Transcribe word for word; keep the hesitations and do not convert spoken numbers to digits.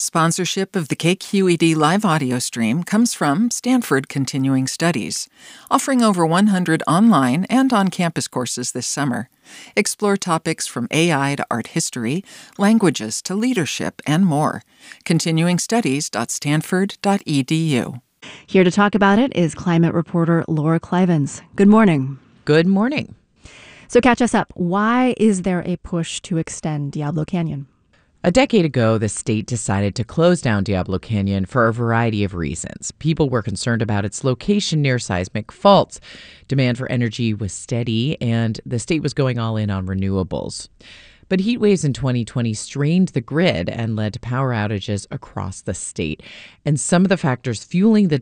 Sponsorship of the K Q E D live audio stream comes from Stanford Continuing Studies, offering over one hundred online and on-campus courses this summer. Explore topics from A I to art history, languages to leadership, and more. continuing studies dot stanford dot e d u. Here to talk about it is climate reporter Laura Klivans. Good morning. Good morning. So catch us up. Why is there a push to extend Diablo Canyon? A decade ago, the state decided to close down Diablo Canyon for a variety of reasons. People were concerned about its location near seismic faults. Demand for energy was steady, and the state was going all in on renewables. But heat waves in twenty twenty strained the grid and led to power outages across the state. And some of the factors fueling the